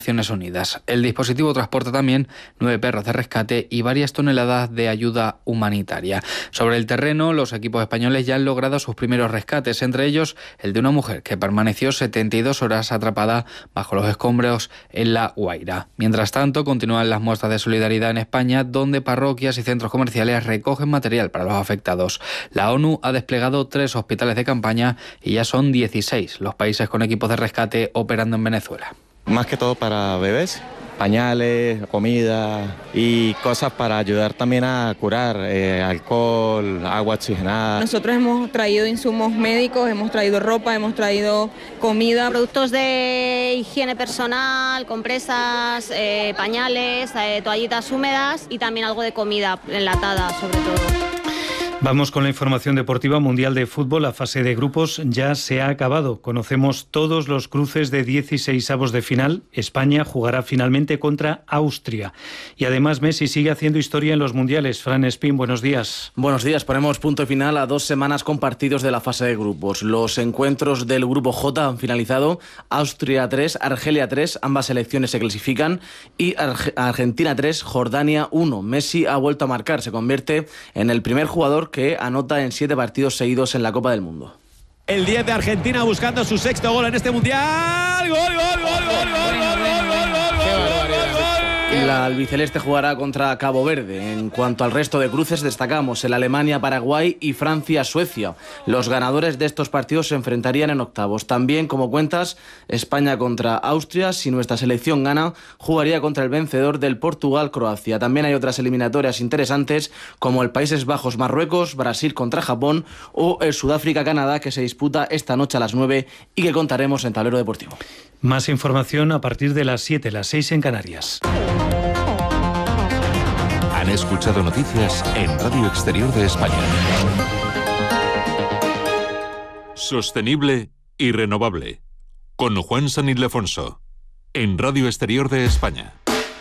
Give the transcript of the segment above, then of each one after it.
Naciones Unidas. El dispositivo transporta también 9 perros de rescate y varias toneladas de ayuda humanitaria. Sobre el terreno, los equipos españoles ya han logrado sus primeros rescates, entre ellos el de una mujer que permaneció 72 horas atrapada bajo los escombros en La Guaira. Mientras tanto, continúan las muestras de solidaridad en España, donde parroquias y centros comerciales recogen material para los afectados. La ONU ha desplegado 3 hospitales de campaña y ya son 16 los países con equipos de rescate operando en Venezuela. Más que todo para bebés, pañales, comida y cosas para ayudar también a curar, alcohol, agua oxigenada. Nosotros hemos traído insumos médicos, hemos traído ropa, hemos traído comida. Productos de higiene personal, compresas, pañales, toallitas húmedas y también algo de comida enlatada sobre todo. Vamos con la información deportiva. Mundial de Fútbol. La fase de grupos ya se ha acabado. Conocemos todos los cruces de 16avos de final. España jugará finalmente contra Austria. Y además Messi sigue haciendo historia en los mundiales. Fran Espín, buenos días. Buenos días. Ponemos punto final a 2 semanas con partidos de la fase de grupos. Los encuentros del grupo J han finalizado. Austria 3, Argelia 3. Ambas selecciones se clasifican. Y Argentina 3, Jordania 1. Messi ha vuelto a marcar. Se convierte en el primer jugador que anota en 7 partidos seguidos en la Copa del Mundo. El 10 de Argentina buscando su 6º gol en este mundial. ¡Gol, gol, gol, gol, gol, gol, gol, gol, gol! La albiceleste jugará contra Cabo Verde. En cuanto al resto de cruces, destacamos el Alemania-Paraguay y Francia-Suecia. Los ganadores de estos partidos se enfrentarían en octavos. También, como cuentas, España contra Austria. Si nuestra selección gana, jugaría contra el vencedor del Portugal-Croacia. También hay otras eliminatorias interesantes, como el Países Bajos-Marruecos, Brasil contra Japón o el Sudáfrica-Canadá, que se disputa esta noche a las 9 y que contaremos en Tablero Deportivo. Más información a partir de las 7, las 6 en Canarias. Han escuchado noticias en Radio Exterior de España. Sostenible y renovable. Con Juan San Ildefonso. En Radio Exterior de España.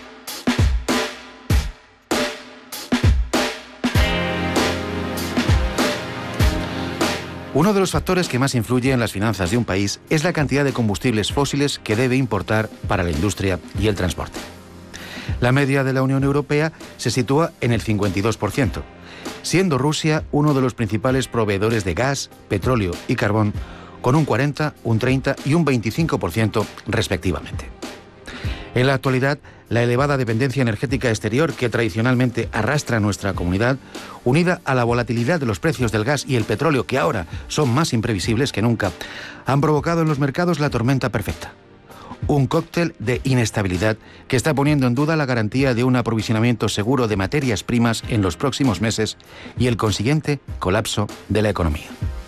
Uno de los factores que más influye en las finanzas de un país es la cantidad de combustibles fósiles que debe importar para la industria y el transporte. La media de la Unión Europea se sitúa en el 52%, siendo Rusia uno de los principales proveedores de gas, petróleo y carbón, con un 40%, un 30% y un 25% respectivamente. En la actualidad, la elevada dependencia energética exterior que tradicionalmente arrastra nuestra comunidad, unida a la volatilidad de los precios del gas y el petróleo, que ahora son más imprevisibles que nunca, han provocado en los mercados la tormenta perfecta. Un cóctel de inestabilidad que está poniendo en duda la garantía de un aprovisionamiento seguro de materias primas en los próximos meses y el consiguiente colapso de la economía.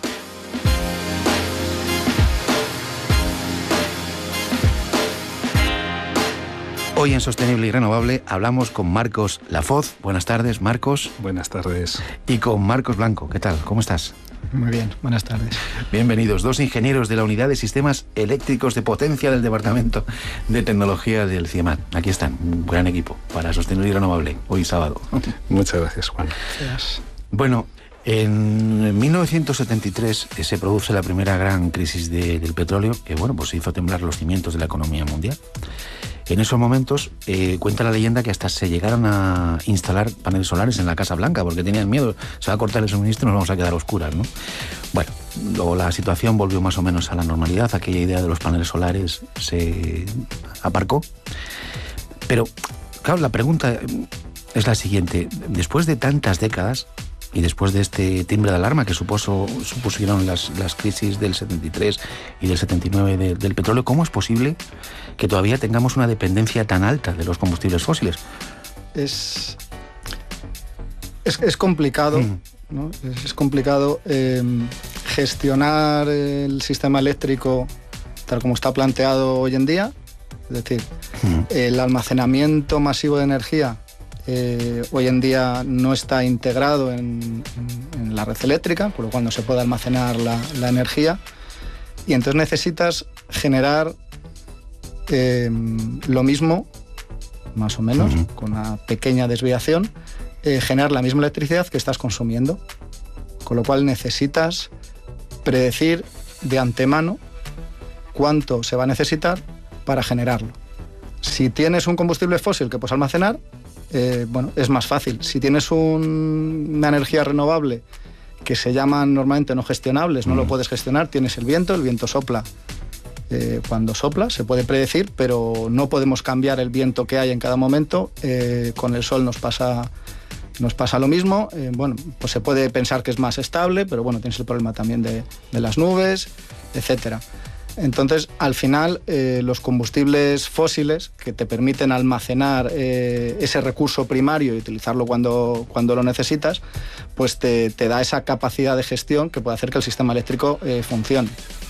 Hoy en Sostenible y Renovable hablamos con Marcos Lafoz. Buenas tardes, Marcos. Buenas tardes. Y con Marcos Blanco. ¿Qué tal? ¿Cómo estás? Muy bien, buenas tardes. Bienvenidos, 2 ingenieros de la Unidad de Sistemas Eléctricos de Potencia del Departamento de Tecnología del CIEMAT. Aquí están, un gran equipo para Sostenible y Renovable, hoy sábado. Muchas gracias, Juan. Gracias. Bueno, en 1973 se produce la primera gran crisis del petróleo, que bueno, pues hizo temblar los cimientos de la economía mundial. En esos momentos, cuenta la leyenda que hasta se llegaron a instalar paneles solares en la Casa Blanca porque tenían miedo, se va a cortar el suministro y nos vamos a quedar a oscuras, ¿no? Bueno, luego la situación volvió más o menos a la normalidad, aquella idea de los paneles solares se aparcó. Pero, claro, la pregunta es la siguiente. Después de tantas décadas y después de este timbre de alarma que supusieron las crisis del 73 y del 79 del petróleo, ¿cómo es posible que todavía tengamos una dependencia tan alta de los combustibles fósiles? Es complicado, ¿no? Es complicado gestionar el sistema eléctrico tal como está planteado hoy en día. Es decir, el almacenamiento masivo de energía hoy en día no está integrado en la red eléctrica, por lo cual no se puede almacenar la energía, y entonces necesitas generar lo mismo, más o menos, con una pequeña desviación, generar la misma electricidad que estás consumiendo, con lo cual necesitas predecir de antemano cuánto se va a necesitar para generarlo. Si tienes un combustible fósil que puedes almacenar, es más fácil. Si tienes una energía renovable que se llaman normalmente no gestionables, no lo puedes gestionar, tienes el viento sopla. Cuando sopla se puede predecir, pero no podemos cambiar el viento que hay en cada momento. Con el sol nos pasa lo mismo. Pues se puede pensar que es más estable, pero tienes el problema también de las nubes, etcétera. Entonces, al final, los combustibles fósiles que te permiten almacenar ese recurso primario y utilizarlo cuando lo necesitas, pues te da esa capacidad de gestión que puede hacer que el sistema eléctrico funcione.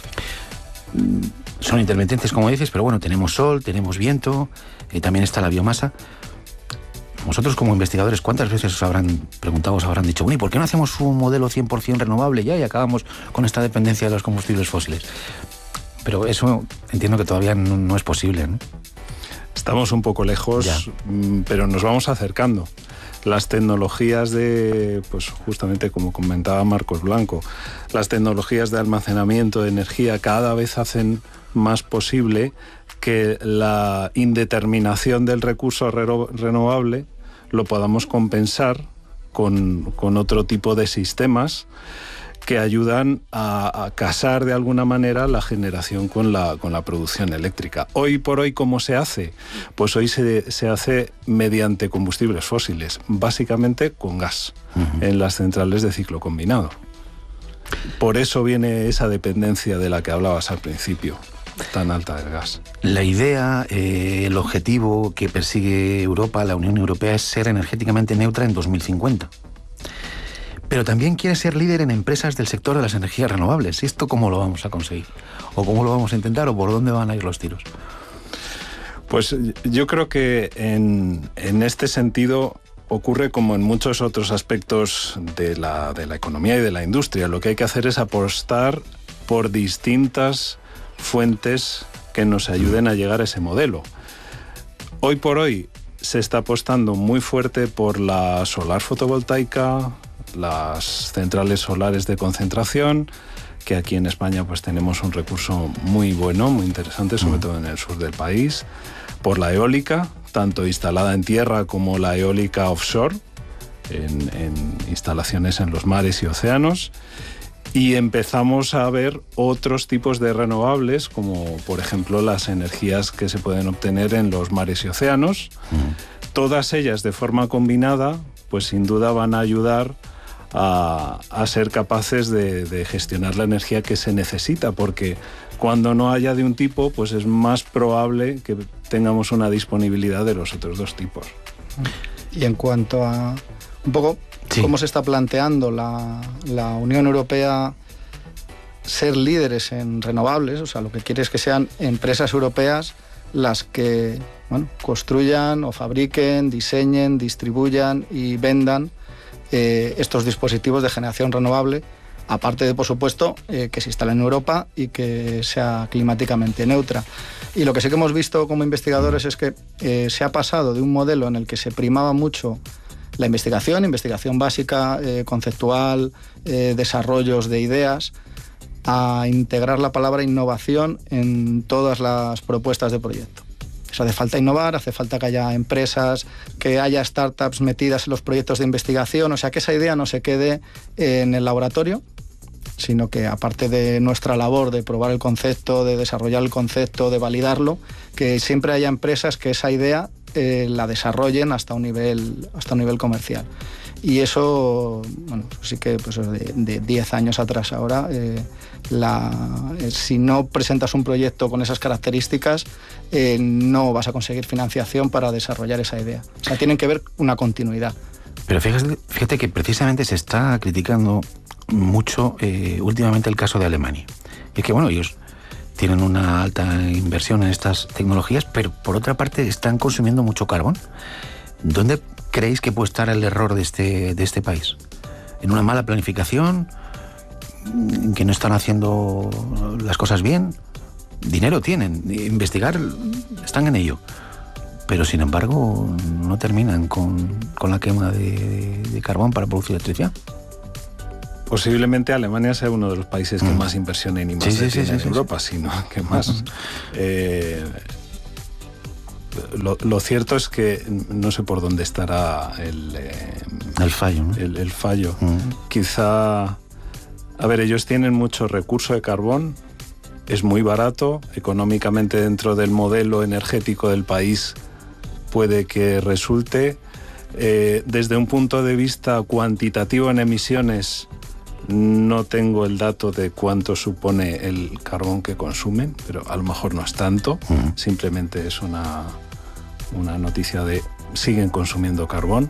Son intermitentes, como dices, pero tenemos sol, tenemos viento, también está la biomasa. Vosotros, como investigadores, ¿cuántas veces os habrán dicho, ¿y por qué no hacemos un modelo 100% renovable ya y acabamos con esta dependencia de los combustibles fósiles? Pero eso entiendo que todavía no es posible, ¿no? Estamos un poco lejos, pero nos vamos acercando. Las tecnologías pues justamente como comentaba Marcos Blanco, las tecnologías de almacenamiento de energía cada vez hacen más posible que la indeterminación del recurso renovable lo podamos compensar con otro tipo de sistemas que ayudan a casar de alguna manera la generación con la producción eléctrica. Hoy por hoy, ¿cómo se hace? Pues hoy se hace mediante combustibles fósiles, básicamente con gas, en las centrales de ciclo combinado. Por eso viene esa dependencia de la que hablabas al principio, tan alta del gas. La idea, el objetivo que persigue Europa, la Unión Europea, es ser energéticamente neutra en 2050. Pero también quiere ser líder en empresas del sector de las energías renovables. ¿Y esto cómo lo vamos a conseguir? ¿O cómo lo vamos a intentar? ¿O por dónde van a ir los tiros? Pues yo creo que en este sentido ocurre como en muchos otros aspectos de la economía y de la industria. Lo que hay que hacer es apostar por distintas fuentes que nos ayuden a llegar a ese modelo. Hoy por hoy se está apostando muy fuerte por la solar fotovoltaica, las centrales solares de concentración, que aquí en España pues tenemos un recurso muy bueno, muy interesante, sobre todo en el sur del país, por la eólica, tanto instalada en tierra como la eólica offshore, en instalaciones en los mares y océanos, y empezamos a ver otros tipos de renovables, como por ejemplo las energías que se pueden obtener en los mares y océanos. Todas ellas de forma combinada, pues sin duda van a ayudar a ser capaces de gestionar la energía que se necesita, porque cuando no haya de un tipo, pues es más probable que tengamos una disponibilidad de los otros dos tipos. Y en cuanto a un poco cómo se está planteando la Unión Europea ser líderes en renovables, o sea, lo que quiere es que sean empresas europeas las que construyan o fabriquen, diseñen, distribuyan y vendan estos dispositivos de generación renovable, aparte de, por supuesto, que se instalen en Europa y que sea climáticamente neutra. Y lo que sí que hemos visto como investigadores es que se ha pasado de un modelo en el que se primaba mucho la investigación básica, conceptual, desarrollos de ideas, a integrar la palabra innovación en todas las propuestas de proyecto. Eso hace falta innovar, hace falta que haya empresas, que haya startups metidas en los proyectos de investigación, o sea, que esa idea no se quede en el laboratorio, sino que aparte de nuestra labor de probar el concepto, de desarrollar el concepto, de validarlo, que siempre haya empresas que esa idea la desarrollen hasta un nivel comercial. Y eso, sí que pues, de 10 años atrás ahora, si no presentas un proyecto con esas características, no vas a conseguir financiación para desarrollar esa idea. O sea, tienen que ver una continuidad. Pero fíjate que precisamente se está criticando mucho últimamente el caso de Alemania. Y es que, ellos tienen una alta inversión en estas tecnologías, pero por otra parte están consumiendo mucho carbón. ¿Dónde creéis que puede estar el error de este país? ¿En una mala planificación? ¿En que no están haciendo las cosas bien? Dinero tienen, investigar, están en ello. Pero sin embargo no terminan con la quema de carbón para producir electricidad. Posiblemente Alemania sea uno de los países que más inversión en I+D tiene en Europa, sino que más. lo cierto es que no sé por dónde estará el fallo, ¿no? El fallo. Quizá, a ver, ellos tienen mucho recurso de carbón, es muy barato, económicamente dentro del modelo energético del país puede que resulte. Desde un punto de vista cuantitativo en emisiones, no tengo el dato de cuánto supone el carbón que consumen, pero a lo mejor no es tanto, simplemente es una noticia de siguen consumiendo carbón.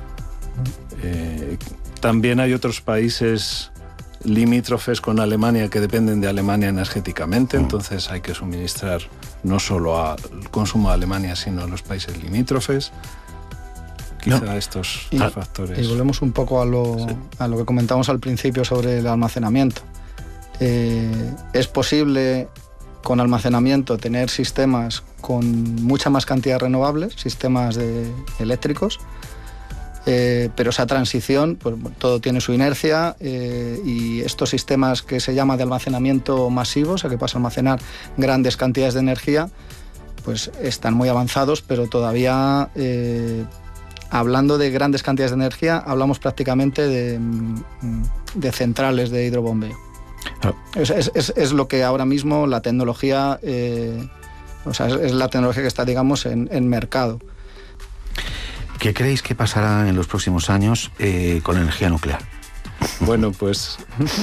También hay otros países limítrofes con Alemania que dependen de Alemania energéticamente, entonces hay que suministrar no solo al consumo de Alemania, sino a los países limítrofes. Quizá estos factores. Y volvemos un poco a lo que comentamos al principio sobre el almacenamiento. Es posible con almacenamiento tener sistemas con mucha más cantidad de renovables, sistemas eléctricos, pero esa transición, pues todo tiene su inercia, y estos sistemas que se llama de almacenamiento masivo, o sea que pasa a almacenar grandes cantidades de energía, pues están muy avanzados, pero todavía hablando de grandes cantidades de energía, hablamos prácticamente de centrales de hidrobombeo. Claro. Es lo que ahora mismo la tecnología, o sea, es la tecnología que está, digamos, en mercado. ¿Qué creéis que pasará en los próximos años con la energía nuclear? Bueno, pues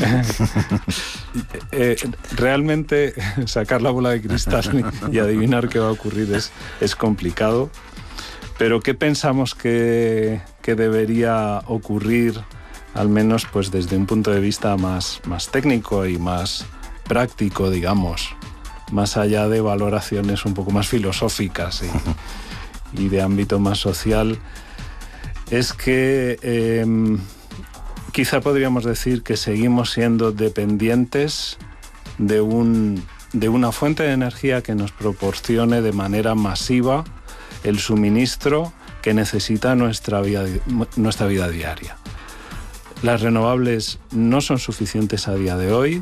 realmente sacar la bola de cristal y adivinar qué va a ocurrir es complicado. Pero ¿qué pensamos que debería ocurrir, al menos pues desde un punto de vista más técnico y más práctico, digamos, más allá de valoraciones un poco más filosóficas y de ámbito más social? Es que quizá podríamos decir que seguimos siendo dependientes de una fuente de energía que nos proporcione de manera masiva el suministro que necesita nuestra vida diaria. Las renovables no son suficientes a día de hoy.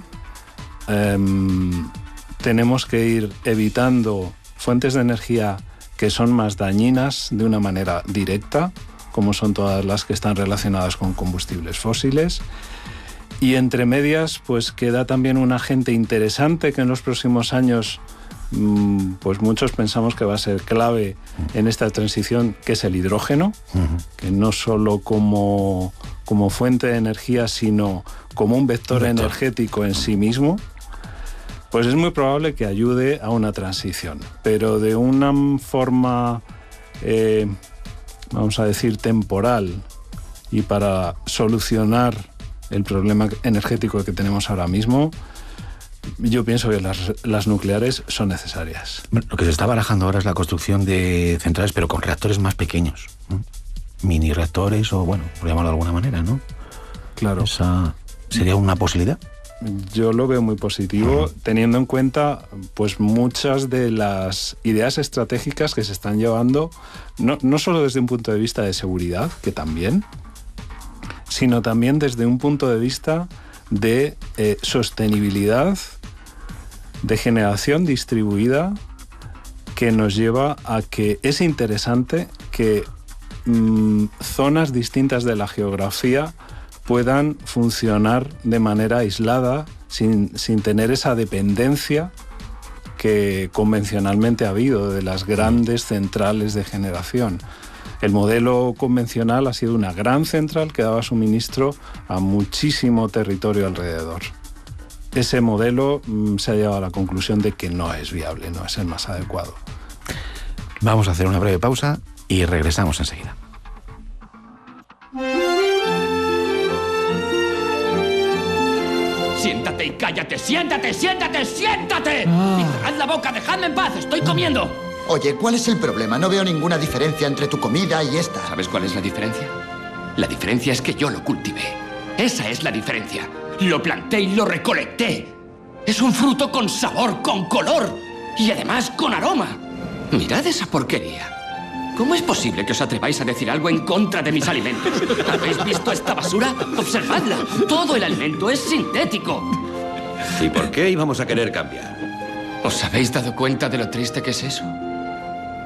Tenemos que ir evitando fuentes de energía que son más dañinas de una manera directa, como son todas las que están relacionadas con combustibles fósiles. Y entre medias, pues queda también un agente interesante que en los próximos años pues muchos pensamos que va a ser clave en esta transición, que es el hidrógeno, que no solo como fuente de energía, sino como un vector energético en sí mismo, pues es muy probable que ayude a una transición, pero de una forma, vamos a decir, temporal, y para solucionar el problema energético que tenemos ahora mismo. Yo pienso que las nucleares son necesarias. Bueno, lo que se está barajando ahora es la construcción de centrales, pero con reactores más pequeños, ¿no? Mini reactores, o bueno, por llamarlo de alguna manera, ¿no? Claro. ¿Esa sería una posibilidad? Yo lo veo muy positivo, teniendo en cuenta pues muchas de las ideas estratégicas que se están llevando, no solo desde un punto de vista de seguridad, que también, sino también desde un punto de vista de sostenibilidad, de generación distribuida, que nos lleva a que es interesante que zonas distintas de la geografía puedan funcionar de manera aislada, sin tener esa dependencia que convencionalmente ha habido de las grandes centrales de generación. El modelo convencional ha sido una gran central que daba suministro a muchísimo territorio alrededor. Ese modelo se ha llegado a la conclusión de que no es viable, no es el más adecuado. Vamos a hacer una breve pausa y regresamos enseguida. Siéntate y cállate, siéntate, siéntate, siéntate. Y cerrad la boca, dejadme en paz, estoy comiendo. Oye, ¿cuál es el problema? No veo ninguna diferencia entre tu comida y esta. ¿Sabes cuál es la diferencia? La diferencia es que yo lo cultivé. Esa es la diferencia. Lo planté y lo recolecté. Es un fruto con sabor, con color y además con aroma. Mirad esa porquería. ¿Cómo es posible que os atreváis a decir algo en contra de mis alimentos? ¿Habéis visto esta basura? Observadla. Todo el alimento es sintético. ¿Y por qué íbamos a querer cambiar? ¿Os habéis dado cuenta de lo triste que es eso?